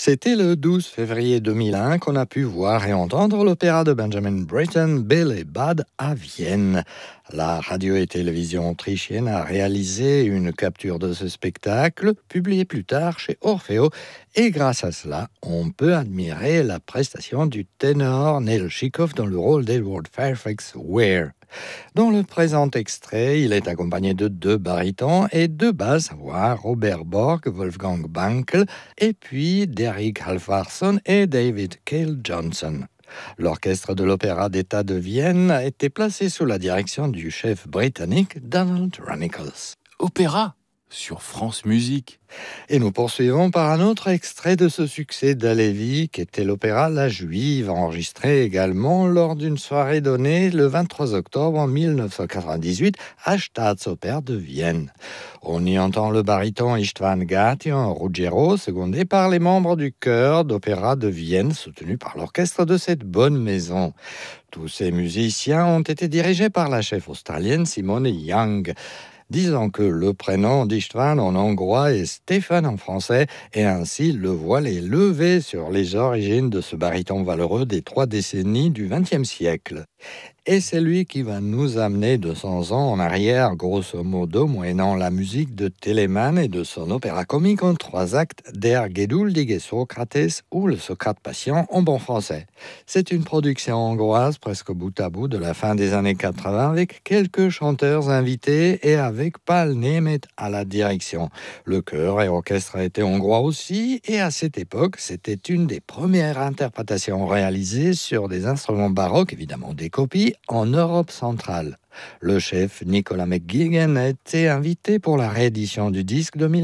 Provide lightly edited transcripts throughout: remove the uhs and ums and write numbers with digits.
C'était le 12 février 2001 qu'on a pu voir et entendre l'opéra de Benjamin Britten, Bill et Bud, à Vienne. La radio et télévision autrichienne a réalisé une capture de ce spectacle, publié plus tard chez Orfeo, et grâce à cela, on peut admirer la prestation du ténor Neil Chikov dans le rôle d'Edward Fairfax Ware. Dans le présent extrait, il est accompagné de 2 barytons et 2 basses, à savoir Robert Borg, Wolfgang Bankel, et puis Derek Halfarsson et David Cale Johnson. L'orchestre de l'Opéra d'État de Vienne a été placé sous la direction du chef britannique Donald Runnicles. Opéra sur France Musique. Et nous poursuivons par un autre extrait de ce succès d'Halévy, qui était l'opéra La Juive, enregistré également lors d'une soirée donnée le 23 octobre 1998 à Staatsoper de Vienne. On y entend le baryton István Gatti en Ruggiero, secondé par les membres du chœur d'opéra de Vienne, soutenu par l'orchestre de cette bonne maison. Tous ces musiciens ont été dirigés par la chef australienne Simone Young. Disons que le prénom d'István en hongrois est Stéphane en français, et ainsi le voile est levé sur les origines de ce baryton valeureux des 3 décennies du XXe siècle. Et c'est lui qui va nous amener 200 ans en arrière, grosso modo, moyennant la musique de Telemann et de son opéra comique en 3 actes Der geduldige Sokrates ou le Socrate patient en bon français. C'est une production hongroise presque bout à bout de la fin des années 80 avec quelques chanteurs invités et avec Pál Németh à la direction. Le chœur et orchestre étaient hongrois aussi, et à cette époque, c'était une des premières interprétations réalisées sur des instruments baroques, évidemment des copies, en Europe centrale. Le chef Nicolas McGuigan a été invité pour la réédition du disque de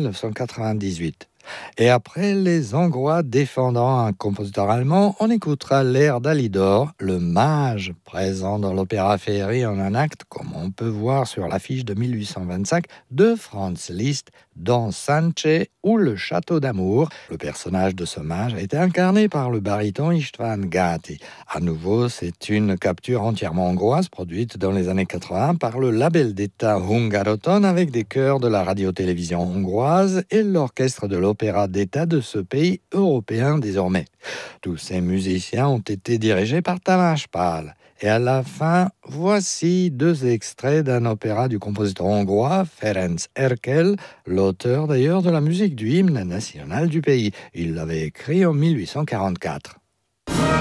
1998. Et après les Hongrois défendant un compositeur allemand, on écoutera l'air d'Alidor, le mage, présent dans l'opéra Féerie en un acte, comme on peut voir sur l'affiche de 1825 de Franz Liszt dans Sanche ou le Château d'amour. Le personnage de ce mage a été incarné par le baryton István Gatti. À nouveau, c'est une capture entièrement hongroise produite dans les années 80 par le label d'État Hungaroton avec des chœurs de la radio-télévision hongroise et l'orchestre de l'opéra d'État de ce pays européen désormais. Tous ces musiciens ont été dirigés par Tamás Pál. Et à la fin, voici 2 extraits d'un opéra du compositeur hongrois Ferenc Erkel, l'auteur d'ailleurs de la musique du hymne national du pays. Il l'avait écrit en 1844.